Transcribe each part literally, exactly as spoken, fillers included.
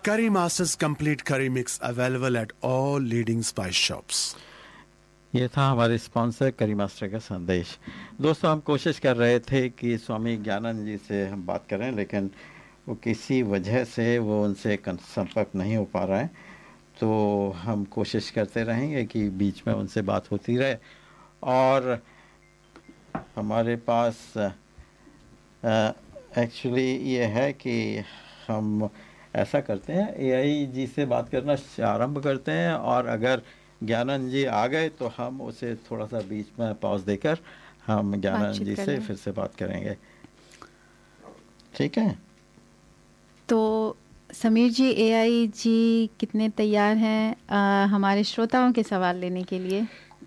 Curry Masters Complete Curry Mix available at all leading spice shops. ये था हमारे sponsor करी मास्टर का संदेश। दोस्तों, हम कोशिश कर रहे थे कि स्वामी ज्ञानानंद जी से हम बात करें, लेकिन वो किसी वजह से वो उनसे संपर्क नहीं हो पा रहा है। तो हम कोशिश करते रहेंगे कि बीच में उनसे बात होती रहे। और हमारे पास एक्चुअली ये है कि हम ऐसा करते हैं, एआई जी से बात करना आरंभ करते हैं, और अगर ज्ञानानंद जी आ गए तो हम उसे थोड़ा सा बीच में पॉज देकर हम ज्ञानानंद जी से फिर से बात करेंगे। ठीक है? तो समीर जी, एआई जी कितने तैयार हैं आ, हमारे श्रोताओं के सवाल लेने के लिए?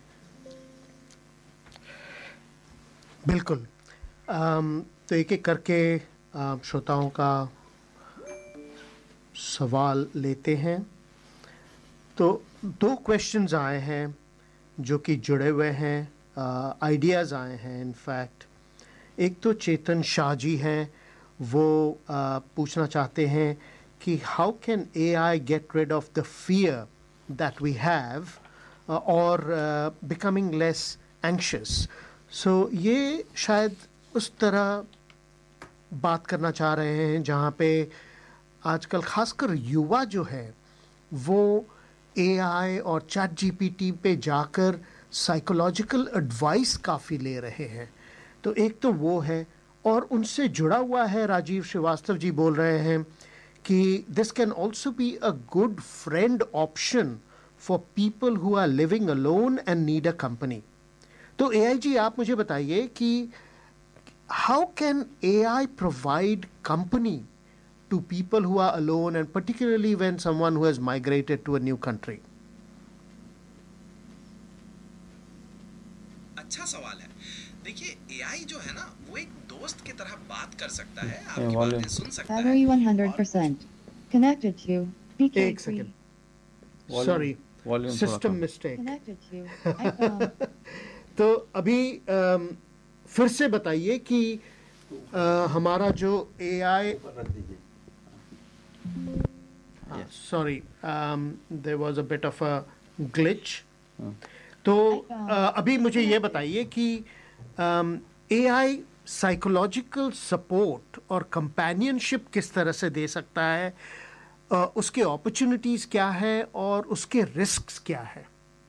बिल्कुल। आम, तो एक एक करके श्रोताओं का सवाल लेते हैं। तो दो क्वेश्चंस आए हैं जो कि जुड़े हुए हैं, आइडियाज़ आए हैं इनफैक्ट। एक तो चेतन शाह जी हैं, वो uh, पूछना चाहते हैं कि how can AI get rid of the fear that we have और बिकमिंग लेस एंग्शियस। सो ये शायद उस तरह बात करना चाह रहे हैं जहाँ पे आजकल खासकर युवा जो है वो एआई और चैट जीपीटी पे जाकर साइकोलॉजिकल एडवाइस काफ़ी ले रहे हैं। तो एक तो वो है, और उनसे जुड़ा हुआ है राजीव श्रीवास्तव जी बोल रहे हैं कि this can also be a good friend option for people who are living alone and need a company. तो एआई जी, आप मुझे बताइए कि how can AI provide company to people who are alone, and particularly when someone who has migrated to a new country? अच्छा सवाल है। देखिए, AI जो है ना, वो एक दोस्त की तरह बात कर सकता है, आपकी बातें सुन सकता है। Battery one hundred percent connected to B K एक second, sorry, system mistake. connected to iPhone. तो अभी um, फिर से बताइए कि uh, हमारा जो AI, sorry, there was a bit of a glitch. तो uh, अभी मुझे ये बताइए कि एआई साइकोलॉजिकल सपोर्ट और कंपेनियनशिप किस तरह से दे सकता है, uh, उसके अपॉर्चुनिटीज क्या है और उसके रिस्क्स क्या है?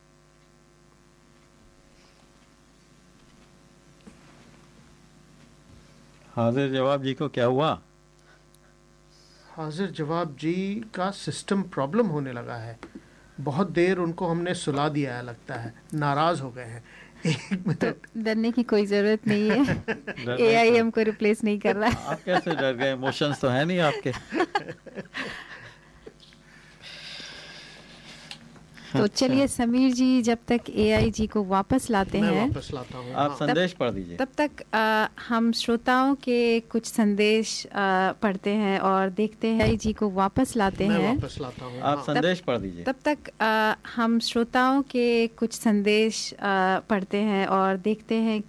हाजिर जवाब जी को क्या हुआ? हाजिर जवाब जी का सिस्टम प्रॉब्लम होने लगा है। बहुत देर उनको हमने सुला दिया है, लगता है नाराज हो गए हैं। एक मिनट। तो डरने की कोई जरूरत नहीं है, एआई हमको रिप्लेस नहीं कर रहा। आप कैसे डर गए? इमोशंस तो है नहीं आपके। तो चलिए समीर जी, जब तक एआई जी को वापस लाते मैं हैं, वापस लाता हूँ। आप संदेश पढ़ दीजिए। तब तक आ, हम श्रोताओं के कुछ संदेश आ, पढ़ते हैं और देखते हैं एआई जी को वापस लाते मैं हैं। वापस लाता हूँ। आप संदेश पढ़ दीजिए। तब तक आ, हम श्रोताओं के कुछ संदेश आ, पढ़ते हैं और देखते हैं